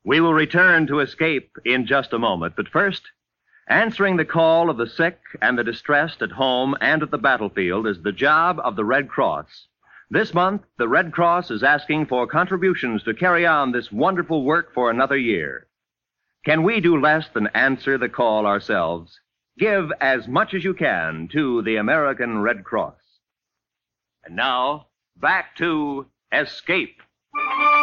We will return to Escape in just a moment, but first, answering the call of the sick and the distressed at home and at the battlefield is the job of the Red Cross. This month, the Red Cross is asking for contributions to carry on this wonderful work for another year. Can we do less than answer the call ourselves? Give as much as you can to the American Red Cross. And now, back to Escape.